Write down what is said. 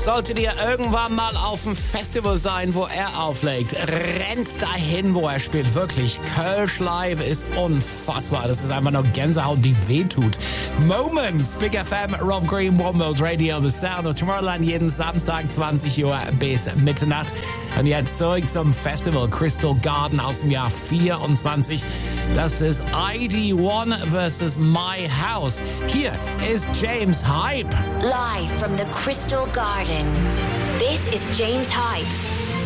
Solltet ihr irgendwann mal auf dem Festival sein, wo er auflegt, rennt dahin, wo er spielt. Wirklich, Kölsch Live ist unfassbar. Das ist einfach nur Gänsehaut, die wehtut. Moments, Big FM, Rob Green, One World Radio, The Sound of Tomorrowland, jeden Samstag 20 Uhr bis Mitternacht. Und jetzt zurück zum Festival Crystal Garden aus dem Jahr 24. Das ist ID1 versus My House. Hier ist James Hype. Live from the Crystal Garden. This is James Hype.